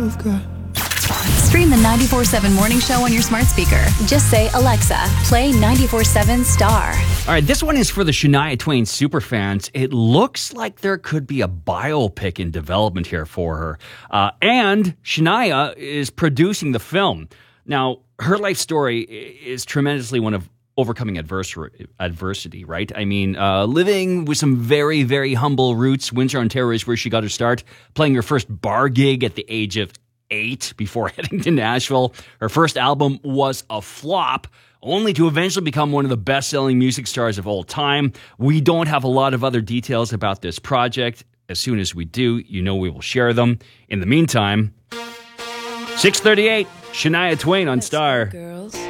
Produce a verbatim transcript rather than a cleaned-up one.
you've got. Stream the ninety-four seven Morning Show on your smart speaker. Just say, Alexa, play ninety-four seven Star. All right, this one is for the Shania Twain superfans. It looks like there could be a biopic in development here for her. Uh, and Shania is producing the film. Now, her life story is tremendously one of overcoming adversary, adversity, right? I mean, uh, living with some very, very humble roots. Windsor, Ontario is where she got her start, playing her first bar gig at the age of eight before heading to Nashville. Her first album was a flop, only to eventually become one of the best-selling music stars of all time. We don't have a lot of other details about this project. As soon as we do, you know we will share them. In the meantime, six thirty-eight, Shania Twain on Star. Girls.